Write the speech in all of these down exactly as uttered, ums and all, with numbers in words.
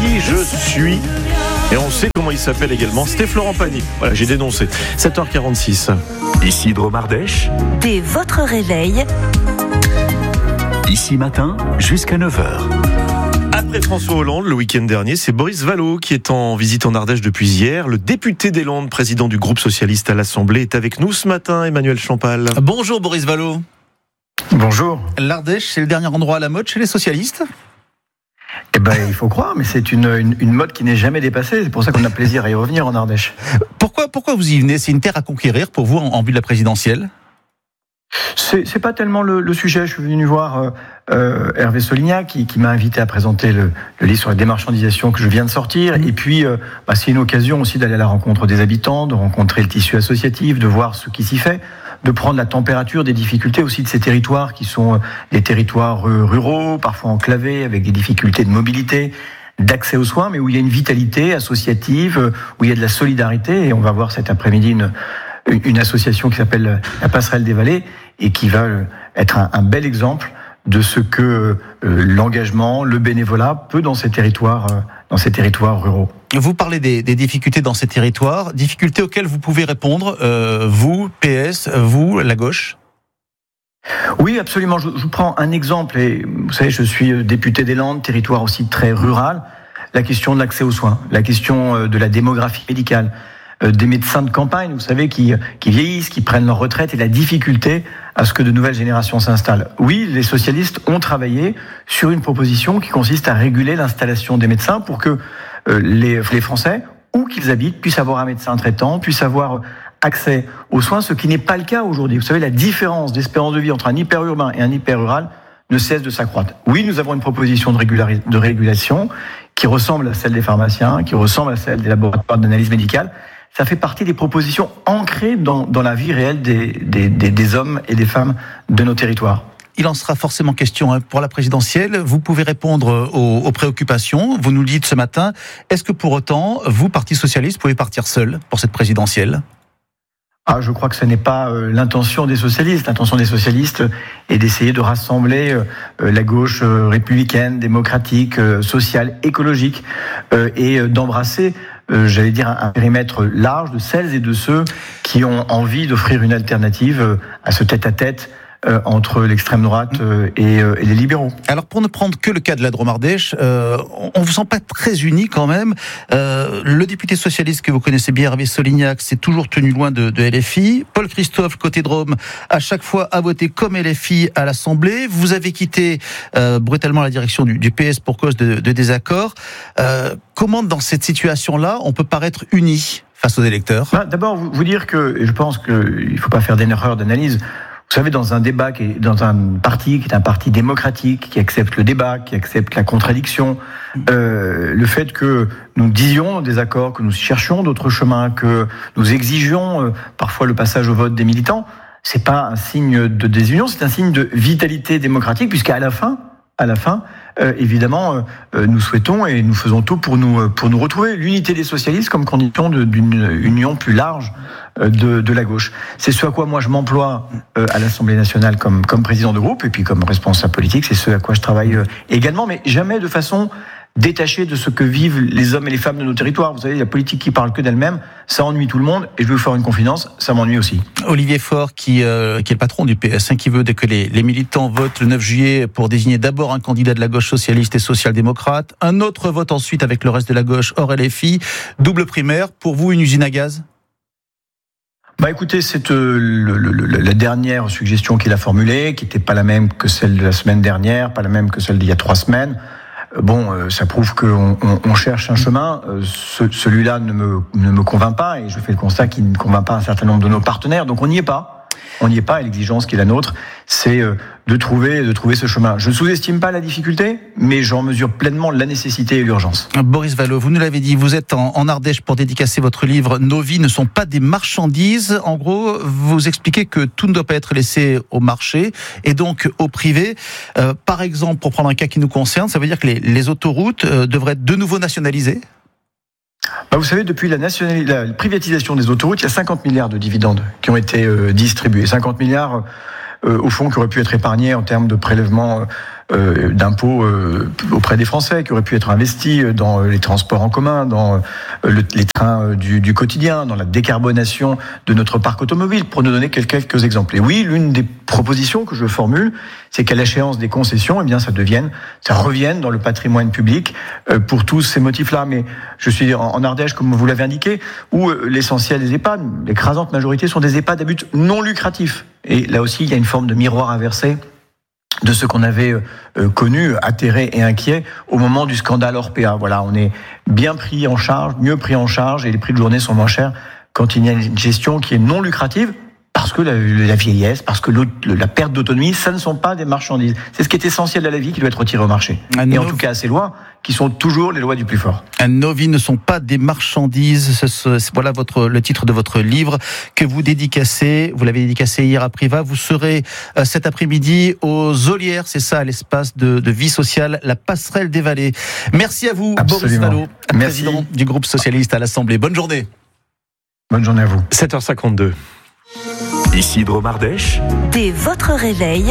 qui je suis. Et on sait comment il s'appelle également, c'était Florent Pagny. Voilà, j'ai dénoncé. sept heures quarante-six. Ici Dromardèche. Dès votre réveil. Ici matin, jusqu'à neuf heures. Après François Hollande, le week-end dernier, c'est Boris Vallaud qui est en visite en Ardèche depuis hier. Le député des Landes, président du groupe socialiste à l'Assemblée, est avec nous ce matin, Emmanuel Champal. Bonjour Boris Vallaud. Bonjour. L'Ardèche, c'est le dernier endroit à la mode chez les socialistes ? Eh ben, il faut croire, mais c'est une, une, une mode qui n'est jamais dépassée. C'est pour ça qu'on a plaisir à y revenir en Ardèche. Pourquoi, pourquoi vous y venez ? C'est une terre à conquérir pour vous en, en vue de la présidentielle ? C'est, c'est pas tellement le, le sujet. Je suis venu voir euh, euh, Hervé Solignac qui, qui m'a invité à présenter le, le livre sur la démarchandisation que je viens de sortir. Et puis, euh, bah, c'est une occasion aussi d'aller à la rencontre des habitants, de rencontrer le tissu associatif, de voir ce qui s'y fait, de prendre la température des difficultés aussi de ces territoires qui sont des territoires ruraux, parfois enclavés, avec des difficultés de mobilité, d'accès aux soins, mais où il y a une vitalité associative, où il y a de la solidarité. Et on va voir cet après-midi une, une association qui s'appelle la Passerelle des Vallées et qui va être un, un bel exemple de ce que euh, l'engagement, le bénévolat peut dans ces territoires, euh, dans ces territoires ruraux. Vous parlez des, des difficultés dans ces territoires, difficultés auxquelles vous pouvez répondre, euh, vous, P S, vous, la gauche ? Oui, absolument. Je, je vous prends un exemple. Et vous savez, je suis député des Landes, territoire aussi très rural. La question de l'accès aux soins, la question de la démographie médicale, des médecins de campagne, vous savez, qui, qui vieillissent, qui prennent leur retraite, et la difficulté à ce que de nouvelles générations s'installent. Oui, les socialistes ont travaillé sur une proposition qui consiste à réguler l'installation des médecins pour que euh, les, les Français, où qu'ils habitent, puissent avoir un médecin traitant, puissent avoir accès aux soins, ce qui n'est pas le cas aujourd'hui. Vous savez, la différence d'espérance de vie entre un hyper-urbain et un hyper-rural ne cesse de s'accroître. Oui, nous avons une proposition de, régulari- de régulation qui ressemble à celle des pharmaciens, qui ressemble à celle des laboratoires d'analyse médicale. Ça fait partie des propositions ancrées dans, dans la vie réelle des, des, des, des hommes et des femmes de nos territoires. Il en sera forcément question hein, pour la présidentielle. Vous pouvez répondre aux, aux préoccupations. Vous nous le dites ce matin. Est-ce que pour autant, vous, Parti socialiste, pouvez partir seul pour cette présidentielle ? Ah, je crois que ce n'est pas euh, l'intention des socialistes. L'intention des socialistes est d'essayer de rassembler euh, la gauche euh, républicaine, démocratique, euh, sociale, écologique, euh, et euh, d'embrasser, euh, j'allais dire, un, un périmètre large de celles et de ceux qui ont envie d'offrir une alternative euh, à ce tête-à-tête Euh, entre l'extrême droite euh, et, euh, et les libéraux. Alors pour ne prendre que le cas de la Dromardèche, euh, on ne vous sent pas très unis quand même. Euh, le député socialiste que vous connaissez bien, Hervé Solignac, s'est toujours tenu loin de, de L F I. Paul Christophe, côté Drôme, à chaque fois a voté comme L F I à l'Assemblée. Vous avez quitté euh, brutalement la direction du, du P S pour cause de, de désaccords. Euh, comment dans cette situation-là, on peut paraître unis face aux électeurs ? Bah, d'abord, vous, vous dire que, et je pense qu'il ne faut pas faire d'erreur d'analyse. Vous savez, dans un débat, qui est, dans un parti qui est un parti démocratique, qui accepte le débat, qui accepte la contradiction, euh, le fait que nous disions des accords, que nous cherchions d'autres chemins, que nous exigions euh, parfois le passage au vote des militants, c'est pas un signe de désunion, c'est un signe de vitalité démocratique, puisqu'à la fin, à la fin, euh, évidemment, euh, nous souhaitons et nous faisons tout pour nous pour nous retrouver l'unité des socialistes comme condition de, d'une union plus large euh, de, de la gauche. C'est ce à quoi moi je m'emploie euh, à l'Assemblée nationale comme comme président de groupe et puis comme responsable politique. C'est ce à quoi je travaille euh, également, mais jamais de façon détaché de ce que vivent les hommes et les femmes de nos territoires. Vous savez, la politique qui parle que d'elle-même, ça ennuie tout le monde, et je vais vous faire une confidence, ça m'ennuie aussi. Olivier Faure, qui, euh, qui est le patron du P S, hein, qui veut que les, les militants votent le neuf juillet pour désigner d'abord un candidat de la gauche socialiste et social-démocrate, un autre vote ensuite avec le reste de la gauche hors L F I, double primaire, pour vous une usine à gaz ? Bah écoutez, c'est euh, le, le, la dernière suggestion qu'il a formulée, qui n'était pas la même que celle de la semaine dernière, pas la même que celle d'il y a trois semaines. Bon, euh, ça prouve qu'on on, on cherche un chemin. Euh, ce, celui-là ne me, ne me convainc pas, et je fais le constat qu'il ne convainc pas un certain nombre de nos partenaires. Donc on n'y est pas. On n'y est pas, et l'exigence qui est la nôtre, c'est de trouver, de trouver ce chemin. Je ne sous-estime pas la difficulté, mais j'en mesure pleinement la nécessité et l'urgence. Boris Vallaud, vous nous l'avez dit, vous êtes en, en Ardèche pour dédicacer votre livre « Nos vies ne sont pas des marchandises ». En gros, vous expliquez que tout ne doit pas être laissé au marché et donc au privé. Euh, par exemple, pour prendre un cas qui nous concerne, ça veut dire que les, les autoroutes euh, devraient être de nouveau nationalisées ? Bah vous savez, depuis la, nationali- la privatisation des autoroutes, il y a cinquante milliards de dividendes qui ont été euh, distribués. cinquante milliards, euh, au fond, qui auraient pu être épargnés en termes de prélèvements euh, d'impôts euh, auprès des Français, qui auraient pu être investis dans les transports en commun, dans euh, le, les trains du, du quotidien, dans la décarbonation de notre parc automobile, pour nous donner quelques, quelques exemples. Et oui, l'une des propositions que je formule, c'est qu'à l'échéance des concessions, eh bien, ça devienne, ça revienne dans le patrimoine public euh, pour tous ces motifs-là. Mais je suis en, en Ardèche, comme vous l'avez indiqué, où euh, l'essentiel des EHPAD, l'écrasante majorité, sont des EHPAD à but non lucratif. Et là aussi, il y a une forme de miroir inversé de ce qu'on avait euh, connu, atterré et inquiet au moment du scandale Orpea. Voilà, on est bien pris en charge, mieux pris en charge, et les prix de journée sont moins chers quand il y a une gestion qui est non lucrative. Parce que la, la vieillesse, parce que la perte d'autonomie, ça ne sont pas des marchandises. C'est ce qui est essentiel à la vie qui doit être retiré au marché. Un et en tout cas à ces lois, qui sont toujours les lois du plus fort. Nos vies ne sont pas des marchandises. Voilà votre, le titre de votre livre que vous dédicacez. Vous l'avez dédicacé hier à Privas. Vous serez euh, cet après-midi aux Olières, c'est ça, l'espace de, de vie sociale, la passerelle des vallées. Merci à vous, Absolument. Boris Vallaud, président du groupe socialiste à l'Assemblée. Bonne journée. Bonne journée à vous. sept heures cinquante-deux. Ici Dromardèche. Dès votre réveil,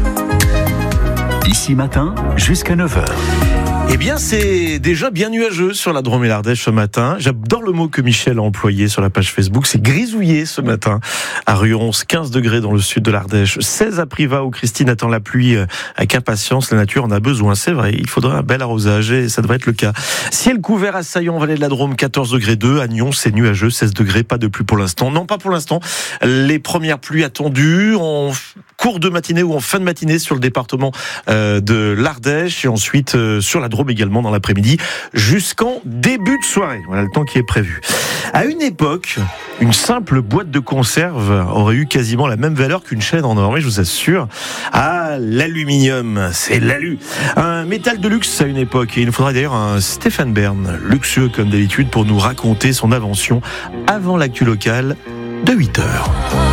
Ici matin, jusqu'à neuf heures. Eh bien, c'est déjà bien nuageux sur la Drôme et l'Ardèche ce matin. J'adore le mot que Michel a employé sur la page Facebook. C'est grisouillé ce matin. À Ruons, quinze degrés dans le sud de l'Ardèche. seize à Privas où Christine attend la pluie avec impatience. La nature en a besoin, c'est vrai. Il faudrait un bel arrosage et ça devrait être le cas. Ciel couvert à Saillant, vallée de la Drôme, quatorze degrés deux. À Nyons, c'est nuageux, seize degrés. Pas de pluie pour l'instant. Non, pas pour l'instant. Les premières pluies attendues en cours de matinée ou en fin de matinée sur le département de l'Ardèche et ensuite sur la Drôme également dans l'après-midi jusqu'en début de soirée. Voilà le temps qui est prévu. À une époque, une simple boîte de conserve aurait eu quasiment la même valeur qu'une chaîne en or, mais je vous assure. Ah, l'aluminium, c'est l'alu. Un métal de luxe à une époque. Et il nous faudra d'ailleurs un Stéphane Bern, luxueux comme d'habitude, pour nous raconter son invention avant l'actu locale de huit heures.